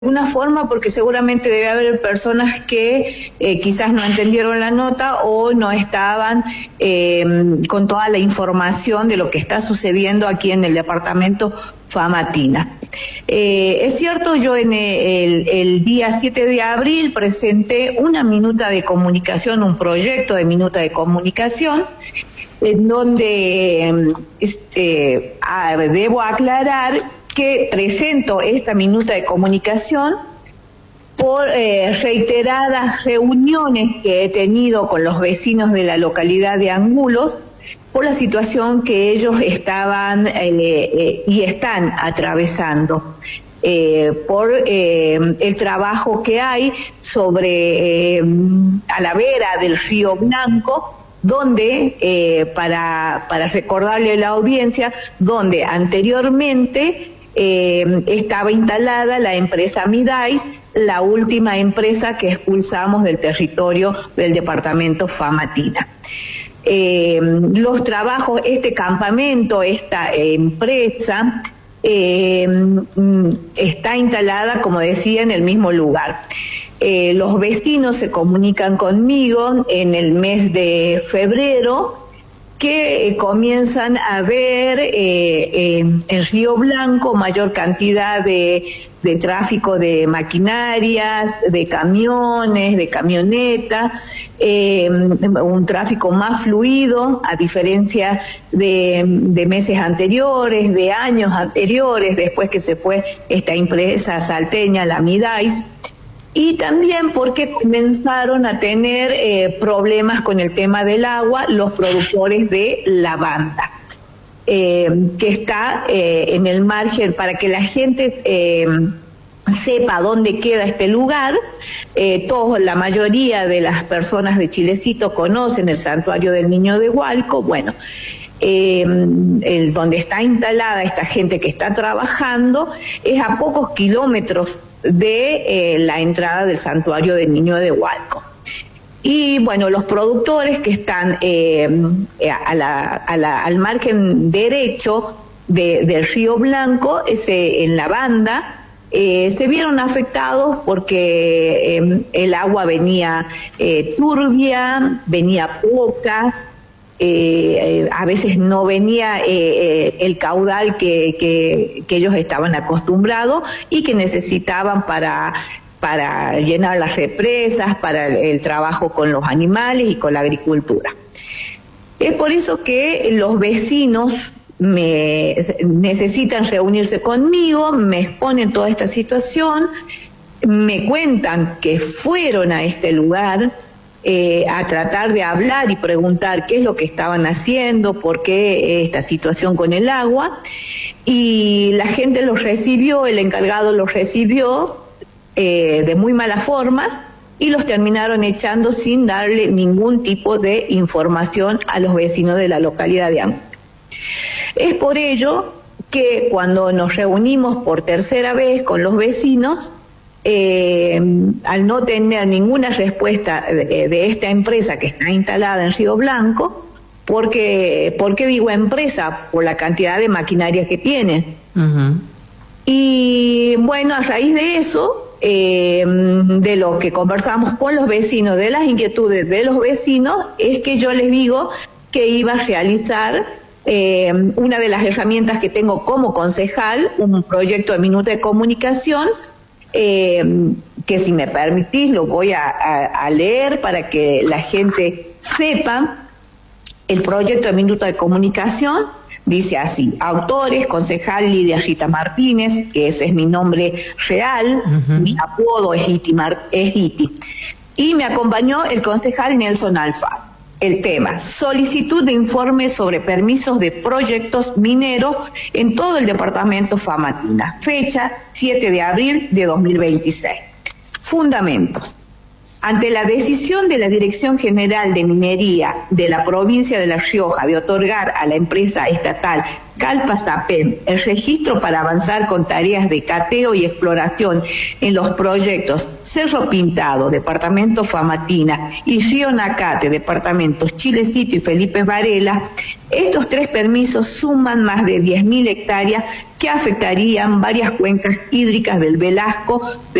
alguna forma, porque seguramente debe haber personas que quizás no entendieron la nota o no estaban con toda la información de lo que está sucediendo aquí en el departamento Famatina. Es cierto, yo en el día 7 de abril presenté una minuta de comunicación, un proyecto de minuta de comunicación, en donde debo aclarar que presento esta minuta de comunicación por reiteradas reuniones que he tenido con los vecinos de la localidad de Angulos por la situación que ellos estaban y están atravesando, por el trabajo que hay sobre a la vera del Río Blanco, donde, para recordarle a la audiencia, donde anteriormente estaba instalada la empresa Midais, la última empresa que expulsamos del territorio del departamento Famatina. Los trabajos, este campamento, esta empresa está instalada, como decía, en el mismo lugar. Los vecinos se comunican conmigo en el mes de febrero que comienzan a ver en Río Blanco mayor cantidad de tráfico de maquinarias, de camiones, de camionetas, un tráfico más fluido, a diferencia de meses anteriores, de años anteriores, después que se fue esta empresa salteña, la Midais. Y también porque comenzaron a tener problemas con el tema del agua los productores de lavanda, que está en el margen, para que la gente sepa dónde queda este lugar. La mayoría de las personas de Chilecito conocen el Santuario del Niño de Hualco. Bueno, donde está instalada esta gente que está trabajando es a pocos kilómetros de la entrada del Santuario del Niño de Hualco. Y bueno, los productores que están al margen derecho del Río Blanco, en la banda, se vieron afectados porque el agua venía turbia, venía poca. A veces no venía el caudal que ellos estaban acostumbrados y que necesitaban para llenar las represas, para el trabajo con los animales y con la agricultura. Es por eso que los vecinos necesitan reunirse conmigo, me exponen toda esta situación, me cuentan que fueron a este lugar a tratar de hablar y preguntar qué es lo que estaban haciendo, por qué esta situación con el agua, y la gente los recibió, el encargado los recibió de muy mala forma y los terminaron echando sin darle ningún tipo de información a los vecinos de la localidad de Angulos. Es por ello que cuando nos reunimos por tercera vez con los vecinos, al no tener ninguna respuesta de esta empresa que está instalada en Río Blanco, ¿por qué digo empresa? Por la cantidad de maquinaria que tiene. Y bueno, a raíz de eso, de lo que conversamos con los vecinos, de las inquietudes de los vecinos, es que yo les digo que iba a realizar una de las herramientas que tengo como concejal, un proyecto de minuta de comunicación, que si me permitís lo voy a leer para que la gente sepa. El proyecto de minuta de comunicación dice así: autores, concejal Lidia Rita Martínez, que ese es mi nombre real, mi apodo es Iti, y me acompañó el concejal Nelson Alfaro. El tema: solicitud de informe sobre permisos de proyectos mineros en todo el departamento Famatina. Fecha 7 de abril de 2026. Fundamentos: Ante la decisión de la Dirección General de Minería de la provincia de La Rioja de otorgar a la empresa estatal Calpasapem el registro para avanzar con tareas de cateo y exploración en los proyectos Cerro Pintado, departamento Famatina, y Río Nacate, departamentos Chilecito y Felipe Varela, estos 3 permisos suman más de 10.000 hectáreas que afectarían varias cuencas hídricas del Velasco,